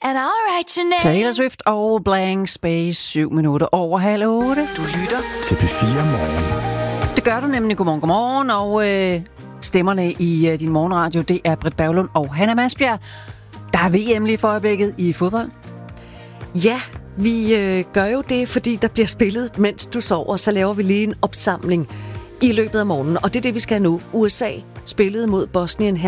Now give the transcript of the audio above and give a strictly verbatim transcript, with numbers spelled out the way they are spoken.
and I'll write your name. Taylor Swift og Blank Space, syv minutter over halv otte. Du lytter til P fire Morgen. Det gør du nemlig. Godmorgen, godmorgen. Og øh, stemmerne i øh, din morgenradio, det er Britt Berglund og Hanna Masbjerg. Der er V M lige for øjeblikket i fodbold. Ja, vi øh, gør jo det, fordi der bliver spillet, mens du sover. Så laver vi lige en opsamling i løbet af morgenen. Og det er det, vi skal nu. U S A spillede mod Bosnien